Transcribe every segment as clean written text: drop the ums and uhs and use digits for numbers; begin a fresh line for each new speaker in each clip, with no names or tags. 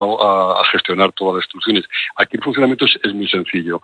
a gestionar todas las instrucciones. Aquí el funcionamiento es muy sencillo.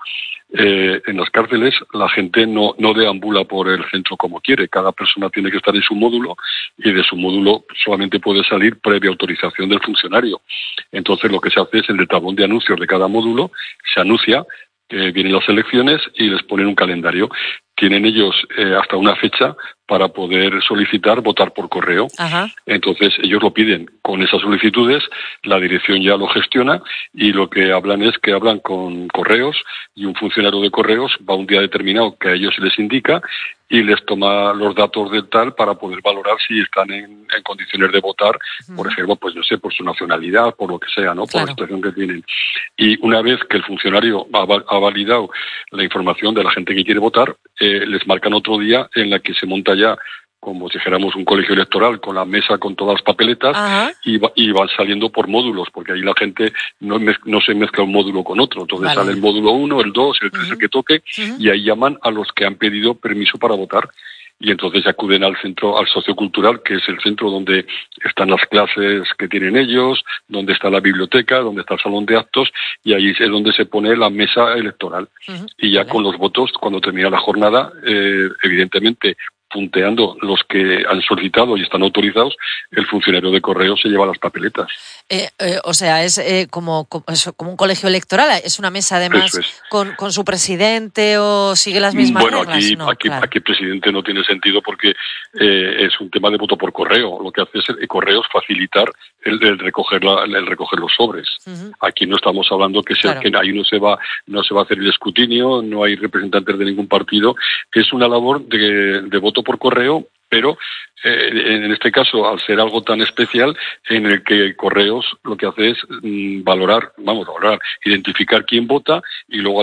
En las cárceles la gente no deambula por el centro como quiere. Cada persona tiene que estar en su módulo y de su módulo solamente puede salir previa autorización del funcionario. Entonces lo que se hace es en el tablón de anuncios de cada módulo se anuncia que vienen las elecciones y les ponen un calendario. Tienen ellos hasta una fecha para poder solicitar votar por correo.
Ajá.
Entonces ellos lo piden con esas solicitudes, la dirección ya lo gestiona y lo que hablan es que hablan con correos y un funcionario de correos va un día determinado que a ellos se les indica y les toma los datos del tal para poder valorar si están en condiciones de votar, por ejemplo, pues no sé, por su nacionalidad, por lo que sea, ¿no? Por la situación que tienen. Y una vez que el funcionario ha validado la información de la gente que quiere votar, les marcan otro día en la que se monta ya como si dijéramos un colegio electoral con la mesa con todas las papeletas y van saliendo por módulos, porque ahí la gente no se mezcla un módulo con otro. Entonces sale el módulo 1, el 2, el 3, el que toque, y ahí llaman a los que han pedido permiso para votar. Y entonces acuden al centro, al sociocultural, que es el centro donde están las clases que tienen ellos, donde está la biblioteca, donde está el salón de actos, y ahí es donde se pone la mesa electoral. Y ya con los votos, cuando termina la jornada, evidentemente, punteando los que han solicitado y están autorizados, el funcionario de correo se lleva las papeletas.
O sea, es como un colegio electoral, es una mesa además con su presidente o sigue las mismas reglas.
Bueno, aquí presidente no tiene sentido porque es un tema de voto por correo. Lo que hace es el correo es facilitar el recoger los sobres. Aquí no estamos hablando que ahí no se va a hacer el escrutinio, no hay representantes de ningún partido. Es una labor de voto por correo, pero en este caso, al ser algo tan especial, en el que Correos lo que hace es valorar, identificar quién vota y luego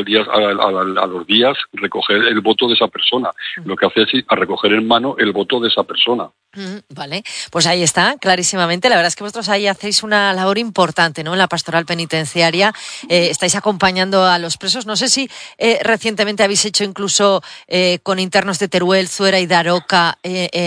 a los días recoger el voto de esa persona. Lo que hace es a recoger en mano el voto de esa persona.
Vale, pues ahí está, clarísimamente. La verdad es que vosotros ahí hacéis una labor importante, ¿no? En la pastoral penitenciaria, estáis acompañando a los presos. No sé si recientemente habéis hecho incluso con internos de Teruel, Zuera y Daroca,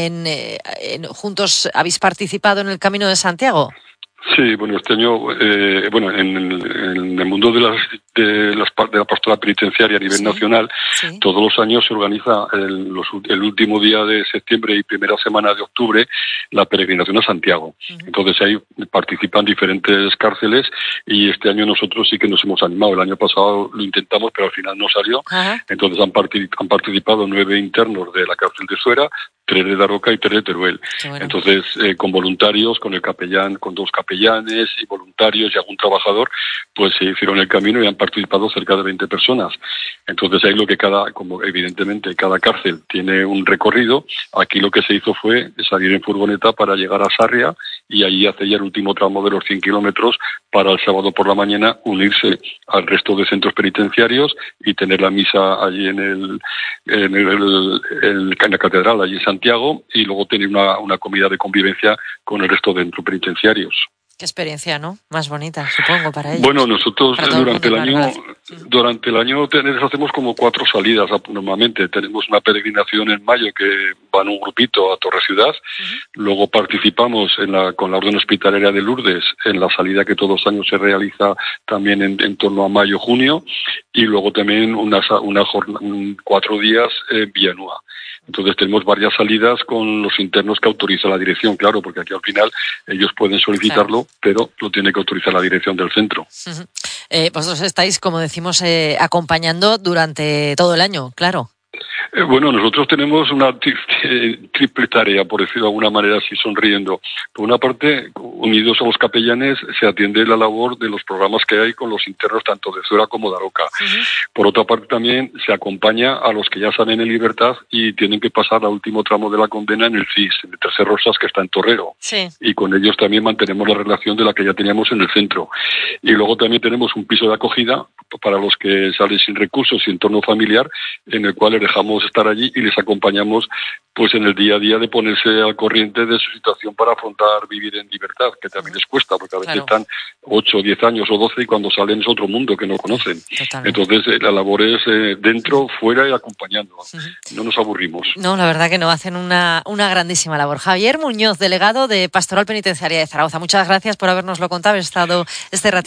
juntos habéis participado en el Camino de Santiago.
Sí, bueno, este año, en el mundo de la pastoral penitenciaria a nivel nacional, todos los años se organiza el último día de septiembre y primera semana de octubre la peregrinación a Santiago. Entonces ahí participan diferentes cárceles y este año nosotros sí que nos hemos animado. El año pasado lo intentamos, pero al final no salió. Entonces han participado 9 internos de la cárcel de Zuera, 3 de Daroca y 3 de Teruel. Bueno. Entonces, con voluntarios, con el capellán, con 2 capellanes y voluntarios y algún trabajador, pues se hicieron el camino y han participado cerca de 20 personas. Entonces, ahí lo que como evidentemente cada cárcel tiene un recorrido, aquí lo que se hizo fue salir en furgoneta para llegar a Sarria y allí hacer ya el último tramo de los 100 kilómetros para el sábado por la mañana unirse al resto de centros penitenciarios y tener la misa allí en la catedral, allí en Santiago, y luego tener una comida de convivencia con el resto de centros penitenciarios.
Qué experiencia, ¿no? Más bonita, supongo, para ellos.
Bueno, nosotros durante el año hacemos como 4 salidas normalmente. Tenemos una peregrinación en mayo que van un grupito a Torre Ciudad. Luego participamos con la Orden Hospitalaria de Lourdes en la salida que todos los años se realiza también en torno a mayo-junio. Y luego también 4 días en Villanueva. Entonces tenemos varias salidas con los internos que autoriza la dirección, claro, porque aquí al final ellos pueden solicitarlo, pero lo tiene que autorizar la dirección del centro.
Vosotros estáis, como decimos, acompañando durante todo el año, claro.
Bueno, nosotros tenemos una triple tarea, por decirlo de alguna manera, así sonriendo. Por una parte, unidos a los capellanes, se atiende la labor de los programas que hay con los internos tanto de Zuera como de Daroca. Por otra parte, también se acompaña a los que ya salen en libertad y tienen que pasar al último tramo de la condena en el CIS, en el Tercer Rosas, que está en Torrero. Y con ellos también mantenemos la relación de la que ya teníamos en el centro. Y luego también tenemos un piso de acogida para los que salen sin recursos y entorno familiar, en el cual les dejamos podemos estar allí y les acompañamos pues en el día a día de ponerse al corriente de su situación para afrontar vivir en libertad, que también les cuesta, porque a veces están 8, 10 años o 12 y cuando salen es otro mundo que no conocen.
Totalmente.
Entonces la labor es dentro, fuera y acompañando. No nos aburrimos.
No, la verdad que no, hacen una grandísima labor. Javier Muñoz, delegado de Pastoral Penitenciaria de Zaragoza, muchas gracias por habernoslo contado, haber estado este ratito